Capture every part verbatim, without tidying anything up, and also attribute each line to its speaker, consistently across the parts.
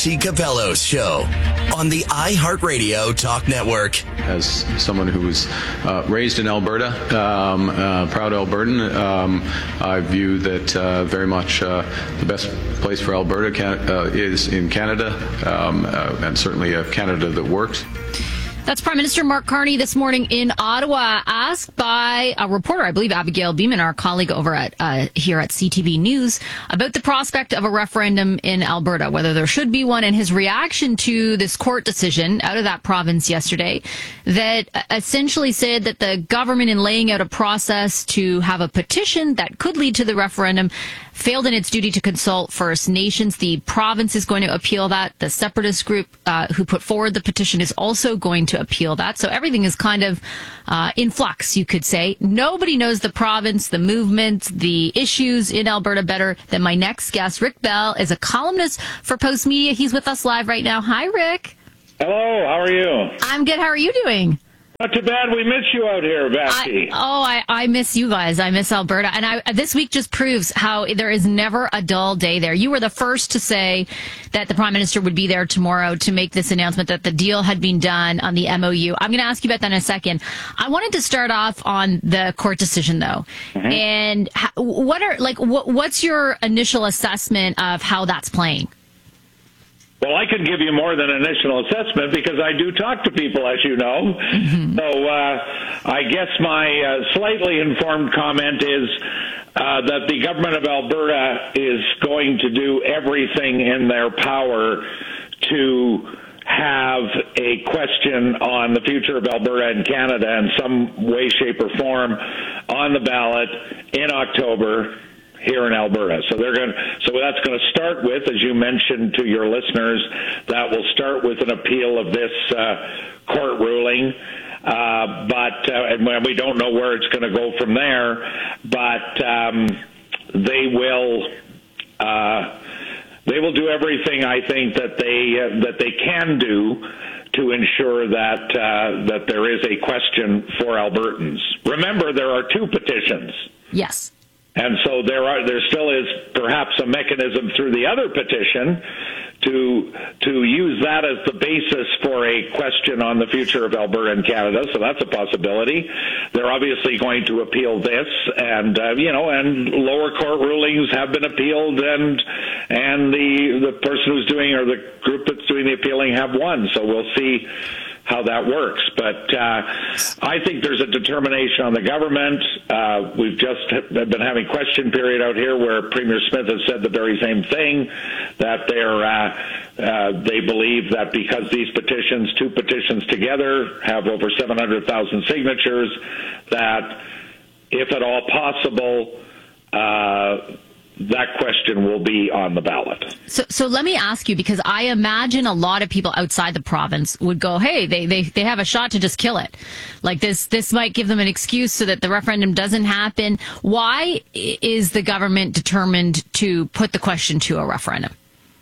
Speaker 1: T. Cabello's show on the iHeartRadio Talk Network.
Speaker 2: As someone who was uh, raised in Alberta, um, uh, proud Albertan, um, I view that uh, very much uh, the best place for Alberta can, uh, is in Canada, um, uh, and certainly a Canada that works.
Speaker 3: That's Prime Minister Mark Carney this morning in Ottawa, asked by a reporter, I believe Abigail Beeman, our colleague over at uh, here at C T V News, about the prospect of a referendum in Alberta, whether there should be one, and his reaction to this court decision out of that province yesterday that essentially said that the government, in laying out a process to have a petition that could lead to the referendum, failed in its duty to consult First Nations. The province is going to appeal that. The separatist group uh, who put forward the petition is also going to appeal that. So everything is kind of uh, in flux, you could say. Nobody knows the province, the movement, the issues in Alberta better than my next guest. Rick Bell is a columnist for Post Media. He's with us live right now. Hi, Rick.
Speaker 4: Hello, how are you?
Speaker 3: I'm good. How are you doing?
Speaker 4: Not too bad. We miss you out here, Vasky.
Speaker 3: I, oh, I, I miss you guys. I miss Alberta. And I, this week just proves how there is never a dull day there. You were the first to say that the Prime Minister would be there tomorrow to make this announcement that the deal had been done on the M O U. I'm going to ask you about that in a second. I wanted to start off on the court decision, though. Mm-hmm. And what are like what, what's your initial assessment of how that's playing?
Speaker 4: Well, I can give you more than an initial assessment because I do talk to people, as you know. Mm-hmm. So uh, I guess my uh, slightly informed comment is uh, that the government of Alberta is going to do everything in their power to have a question on the future of Alberta and Canada in some way, shape, or form on the ballot in October here in Alberta. So they're going so that's going to start with, as you mentioned to your listeners, that will start with an appeal of this uh, court ruling. Uh, but uh, and we don't know where it's going to go from there. But um, they will uh, they will do everything, I think, that they uh, that they can do to ensure that uh, that there is a question for Albertans. Remember, there are two petitions.
Speaker 3: Yes.
Speaker 4: And so there are, there still is perhaps a mechanism through the other petition to to use that as the basis for a question on the future of Alberta and Canada. So that's a possibility. They're obviously going to appeal this, and uh, you know, and lower court rulings have been appealed, and and the the person who's doing or the group that's doing the appealing have won. So we'll see how that works. But uh, I think there's a determination on the government. Uh, we've just been having question period out here where Premier Smith has said the very same thing, that they're, uh, uh, they believe that because these petitions, two petitions together, have over seven hundred thousand signatures, that if at all possible, uh, that question will be on the ballot.
Speaker 3: So, so let me ask you, because I imagine a lot of people outside the province would go, hey, they, they, they have a shot to just kill it. Like this, this might give them an excuse so that the referendum doesn't happen. Why is the government determined to put the question to a referendum?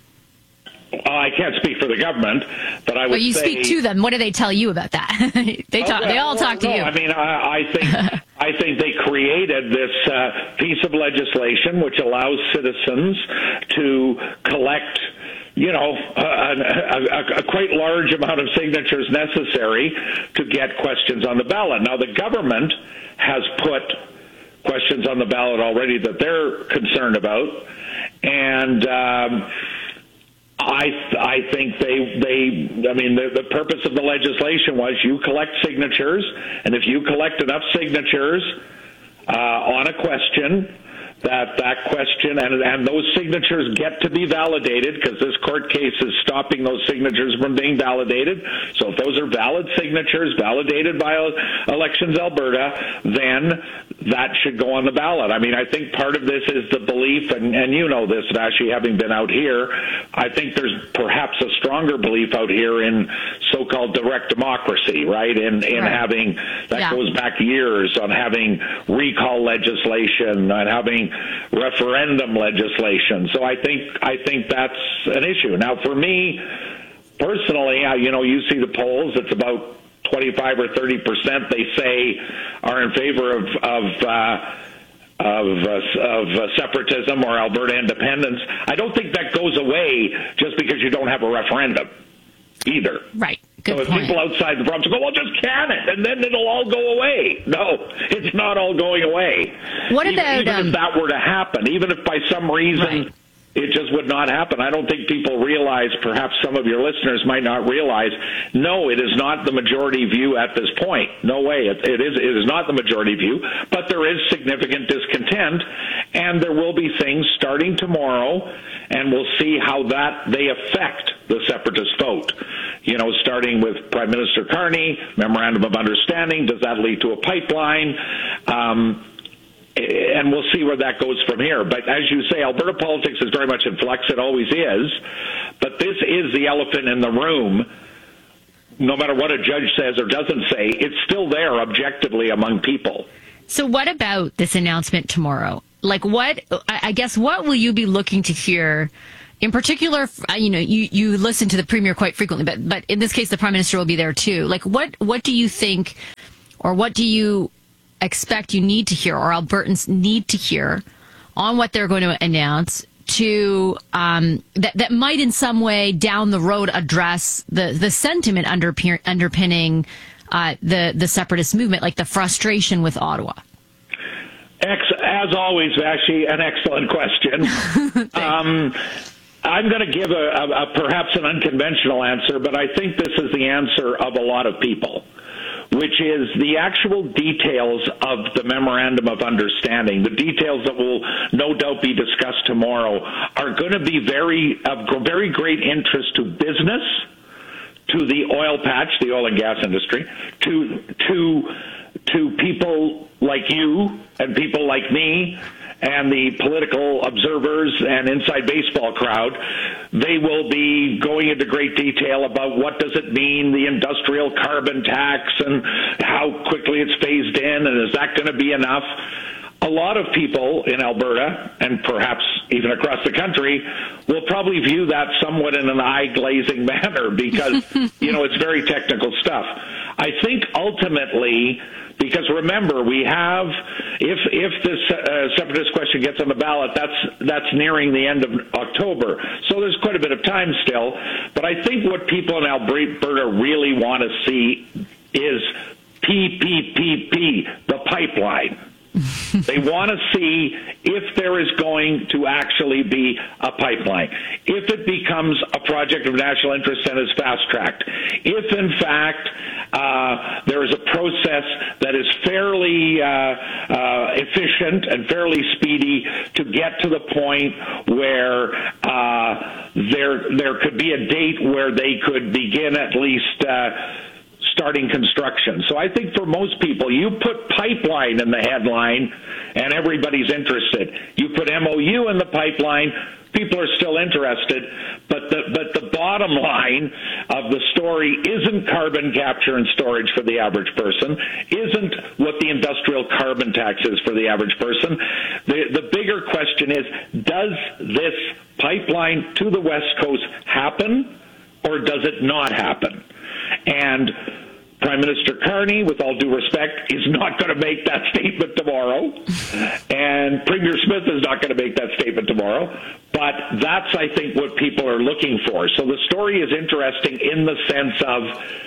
Speaker 4: Uh, I can't speak for the government, but I would
Speaker 3: But you
Speaker 4: say,
Speaker 3: speak to them. What do they tell you about that? they talk.
Speaker 4: Oh, well,
Speaker 3: they all
Speaker 4: well,
Speaker 3: talk to
Speaker 4: no,
Speaker 3: you.
Speaker 4: I mean, I, I think I think they created this uh, piece of legislation which allows citizens to collect, you know, a, a, a quite large amount of signatures necessary to get questions on the ballot. Now, the government has put questions on the ballot already that they're concerned about, and um, I I think they they I mean the, the purpose of the legislation was you collect signatures, and if you collect enough signatures uh, on a question, that that question and and those signatures get to be validated, because this court case is stopping those signatures from being validated. So if those are valid signatures validated by Elections Alberta, then that should go on the ballot. I mean, I think part of this is the belief, and, and you know this, Vashi, having been out here, I think there's perhaps a stronger belief out here in so-called direct democracy, right? In in
Speaker 3: right.
Speaker 4: having, that
Speaker 3: yeah.
Speaker 4: goes back years, on having recall legislation and having referendum legislation. So I think I think that's an issue. Now, for me personally, I, you know, you see the polls. It's about twenty-five or thirty percent they say are in favor of of, uh, of uh, of uh, separatism or Alberta independence. I don't think that goes away just because you don't have a referendum either.
Speaker 3: Right. Good
Speaker 4: so if
Speaker 3: point.
Speaker 4: people outside the province go, well, just can it, and then it'll all go away. No, it's not all going away.
Speaker 3: What
Speaker 4: even,
Speaker 3: about
Speaker 4: even
Speaker 3: um,
Speaker 4: if that were to happen? Even if by some reason
Speaker 3: right.
Speaker 4: it just would not happen. I don't think people realize, perhaps some of your listeners might not realize, no, it is not the majority view at this point. No way. It, it is it is not the majority view, but there is significant discontent, and there will be things starting tomorrow, and we'll see how that they affect the separatist vote. You know, starting with Prime Minister Carney, Memorandum of Understanding, does that lead to a pipeline? Um And we'll see where that goes from here. But as you say, Alberta politics is very much in flux. It always is. But this is the elephant in the room. No matter what a judge says or doesn't say, it's still there objectively among people.
Speaker 3: So what about this announcement tomorrow? Like what, I guess, what will you be looking to hear? In particular, you know, you, you listen to the Premier quite frequently, but, but in this case, the Prime Minister will be there too. Like what, what do you think, or what do you expect you need to hear, or Albertans need to hear, on what they're going to announce to um, that that might in some way down the road address the the sentiment under, underpinning uh, the the separatist movement, like the frustration with Ottawa?
Speaker 4: As always, Vashi, an excellent question. um, I'm going to give a, a, a perhaps an unconventional answer, but I think this is the answer of a lot of people, which is the actual details of the Memorandum of Understanding. The details that will no doubt be discussed tomorrow are going to be very of very great interest to business, to the oil patch, the oil and gas industry, to to to people like you and people like me and the political observers and inside baseball crowd. They will be going into great detail about what does it mean, the industrial carbon tax, and how quickly it's phased in, and is that going to be enough? A lot of people in Alberta, and perhaps even across the country, will probably view that somewhat in an eye-glazing manner because, you know, it's very technical stuff. I think ultimately, because remember, we have, if if this uh, separatist question gets on the ballot, that's that's nearing the end of October. So there's quite a bit of time still. But I think what people in Alberta really want to see is P P P P, the pipeline. They want to see if there is going to actually be a pipeline, if it becomes a project of national interest and is fast-tracked, if, in fact, uh, there is a process that is fairly uh, uh, efficient and fairly speedy to get to the point where uh, there there could be a date where they could begin at least uh, starting construction. So I think for most people, you put pipeline in the headline and everybody's interested. You put M O U in the pipeline, people are still interested, but the but the bottom line of the story isn't carbon capture and storage for the average person, isn't what the industrial carbon tax is for the average person. The the bigger question is, does this pipeline to the West Coast happen, or does it not happen? And Prime Minister Carney, with all due respect, is not going to make that statement tomorrow. And Premier Smith is not going to make that statement tomorrow. But that's, I think, what people are looking for. So the story is interesting in the sense of,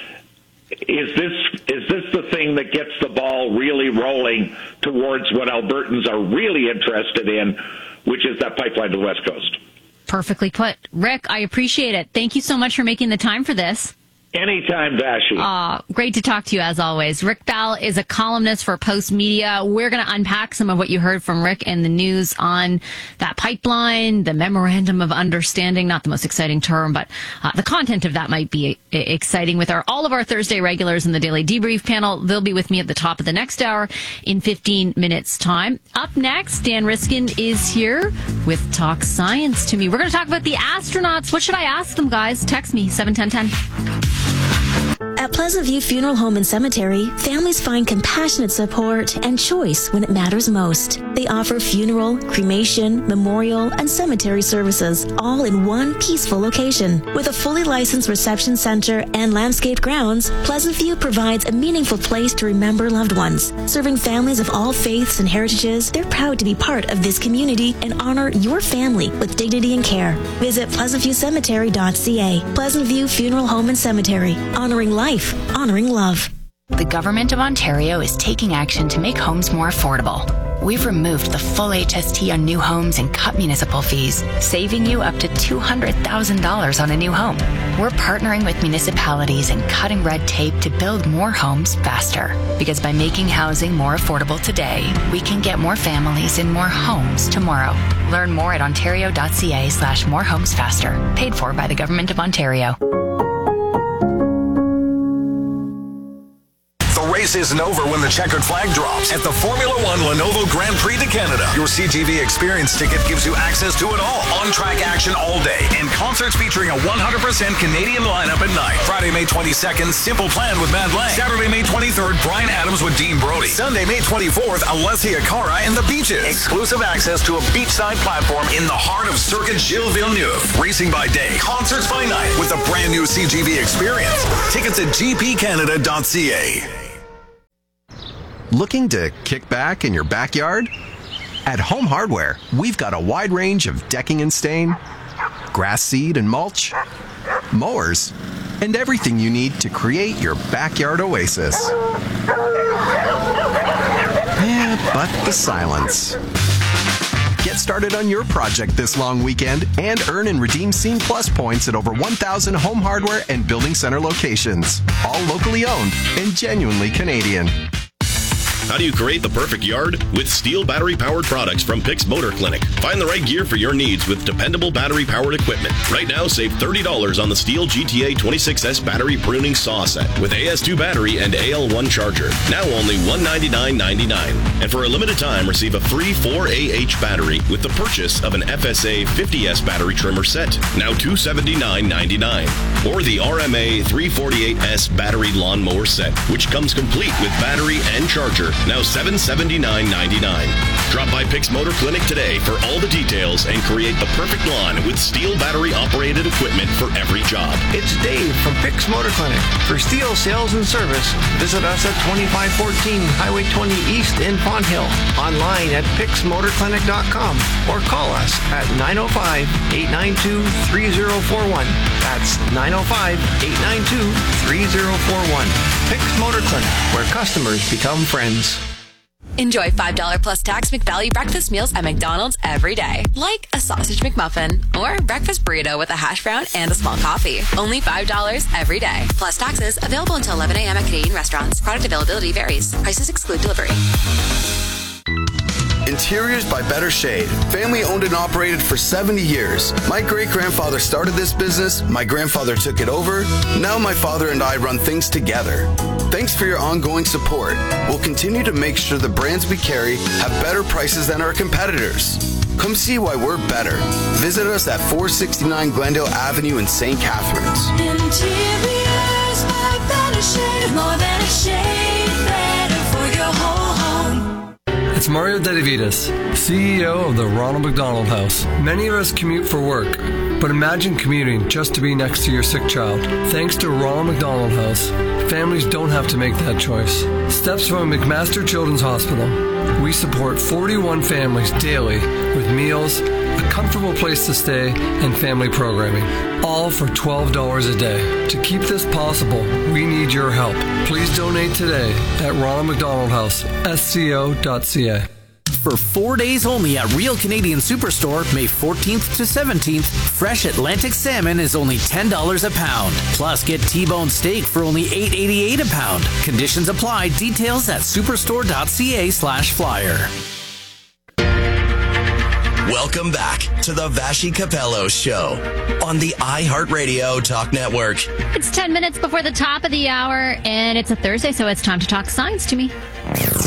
Speaker 4: is this is this the thing that gets the ball really rolling towards what Albertans are really interested in, which is that pipeline to the West Coast?
Speaker 3: Perfectly put. Rick, I appreciate it. Thank you so much for making the time for this.
Speaker 4: Anytime, Vashi.
Speaker 3: Uh, great to talk to you as always. Rick Bell is a columnist for Post Media. We're going to unpack some of what you heard from Rick in the news on that pipeline, the Memorandum of Understanding, not the most exciting term, but uh, the content of that might be exciting with our all of our Thursday regulars in the Daily Debrief panel. They'll be with me at the top of the next hour in fifteen minutes time. Up next, Dan Riskin is here with Talk Science to me. We're going to talk about the astronauts. What should I ask them, guys? Text me, seven ten ten.
Speaker 5: At Pleasant View Funeral Home and Cemetery, families find compassionate support and choice when it matters most. They offer funeral, cremation, memorial, and cemetery services, all in one peaceful location. With a fully licensed reception center and landscaped grounds, Pleasant View provides a meaningful place to remember loved ones. Serving families of all faiths and heritages, they're proud to be part of this community and honor your family with dignity and care. Visit pleasant view cemetery dot c a. Pleasant View Funeral Home and Cemetery. Honoring life, honoring love.
Speaker 6: The Government of Ontario is taking action to make homes more affordable. We've removed the full H S T on new homes and cut municipal fees, saving you up to two hundred thousand dollars on a new home. We're partnering with municipalities and cutting red tape to build more homes faster. Because by making housing more affordable today, we can get more families in more homes tomorrow. Learn more at ontario.ca slash more homes faster. Paid for by the Government of Ontario.
Speaker 7: Race isn't over when the checkered flag drops at the Formula One Lenovo Grand Prix de Canada. Your C G V Experience ticket gives you access to it all. On-track action all day and concerts featuring a one hundred percent Canadian lineup at night. Friday, May twenty-second, Simple Plan with Mad Lang. Saturday, May twenty-third, Bryan Adams with Dean Brody. Sunday, May twenty-fourth, Alessia Cara and the Beaches. Exclusive access to a beachside platform in the heart of Circuit Gilles Villeneuve. Racing by day, concerts by night with a brand new C G V Experience. Tickets at g p canada dot c a.
Speaker 8: Looking to kick back in your backyard? At Home Hardware, we've got a wide range of decking and stain, grass seed and mulch, mowers, and everything you need to create your backyard oasis. Yeah, but the silence. Get started on your project this long weekend and earn and redeem Scene Plus points at over one thousand Home Hardware and Building Center locations. All locally owned and genuinely Canadian.
Speaker 9: How do you create the perfect yard? With Steel battery-powered products from Pix Motor Clinic. Find the right gear for your needs with dependable battery-powered equipment. Right now, save thirty dollars on the Steel G T A twenty-six S battery pruning saw set with A S two battery and A L one charger. Now only one hundred ninety-nine ninety-nine. And for a limited time, receive a free four A H battery with the purchase of an F S A fifty S battery trimmer set. Now two hundred seventy-nine ninety-nine. Or the R M A three forty-eight S battery lawnmower set, which comes complete with battery and charger. Now seven hundred seventy-nine ninety-nine. Drop by Pix Motor Clinic today for all the details and create the perfect lawn with Steel battery-operated equipment for every job.
Speaker 10: It's Dave from Pix Motor Clinic. For Steel sales and service, visit us at twenty-five fourteen Highway twenty East in Fonthill. Online at pix motor clinic dot com or call us at nine oh five, eight nine two, three oh four one. That's nine oh five, eight nine two, three oh four one. Pix Motor Clinic, where customers become friends.
Speaker 11: Enjoy five dollars plus tax McValue breakfast meals at McDonald's every day. Like a sausage McMuffin or breakfast burrito with a hash brown and a small coffee. Only five dollars every day. Plus taxes. Available until eleven a.m. at Canadian restaurants. Product availability varies. Prices exclude delivery.
Speaker 12: Interiors by Better Shade. Family owned and operated for seventy years. My great-grandfather started this business, my grandfather took it over, now my father and I run things together. Thanks for your ongoing support. We'll continue to make sure the brands we carry have better prices than our competitors. Come see why we're better. Visit us at four sixty-nine Glendale Avenue in Saint Catharines.
Speaker 13: Interiors by Better Shade. More than a shade, better for your whole home.
Speaker 14: It's Mario Dedivitas, C E O of the Ronald McDonald House. Many of us commute for work, but imagine commuting just to be next to your sick child. Thanks to Ronald McDonald House, families don't have to make that choice. Steps from McMaster Children's Hospital. We support forty-one families daily with meals, a comfortable place to stay, and family programming. All for twelve dollars a day. To keep this possible, we need your help. Please donate today at Ronald McDonald House, S C O dot C A.
Speaker 15: For four days only at Real Canadian Superstore, May fourteenth to seventeenth, fresh Atlantic salmon is only ten dollars a pound. Plus, get T-bone steak for only eight eighty-eight a pound. Conditions apply. Details at superstore.ca slash flyer.
Speaker 1: Welcome back to the Vashi Capello Show on the iHeartRadio Talk Network.
Speaker 3: It's ten minutes before the top of the hour, and it's a Thursday, so it's time to talk science to me.